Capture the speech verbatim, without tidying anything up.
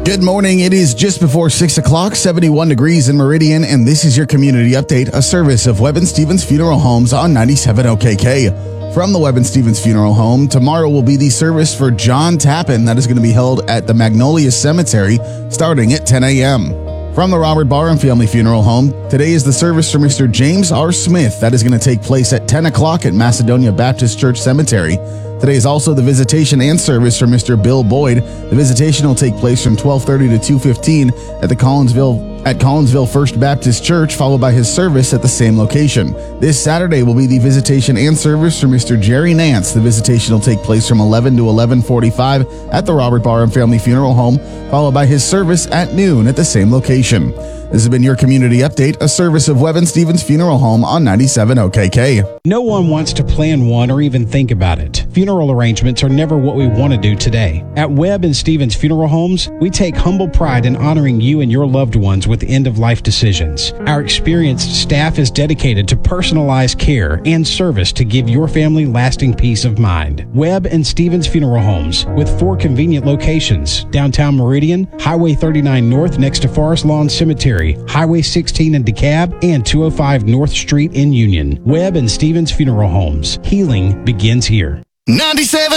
Good morning. It is just before six o'clock, seventy-one degrees in Meridian, and this is your community update, a service of Webb and Stevens Funeral Homes on ninety-seven O K K. From the Webb and Stevens Funeral Home, tomorrow will be the service for John Tappan that is going to be held at the Magnolia Cemetery starting at ten a.m. From the Robert Barham Family Funeral Home, today is the service for Mister James R. Smith that is going to take place at ten o'clock at Macedonia Baptist Church Cemetery. Today is also the visitation and service for Mister Bill Boyd. The visitation will take place from twelve thirty to two fifteen at the Collinsville at Collinsville First Baptist Church, followed by his service at the same location. This Saturday will be the visitation and service for Mister Jerry Nance. The visitation will take place from eleven to eleven forty-five at the Robert Barham Family Funeral Home, followed by his service at noon at the same location. This has been your community update, a service of Webb and Stevens Funeral Home on ninety-seven O K K. No one wants to plan one or even think about it. Funeral arrangements are never what we want to do today. At Webb and Stevens Funeral Homes, we take humble pride in honoring you and your loved ones with end-of-life decisions. Our experienced staff is dedicated to personalized care and service to give your family lasting peace of mind. Webb and Stevens Funeral Homes, with four convenient locations: downtown Meridian, Highway thirty-nine North next to Forest Lawn Cemetery, Highway sixteen in DeKalb, and two oh five North Street in Union. Webb and Stevens Funeral Homes. Healing begins here. ninety-seven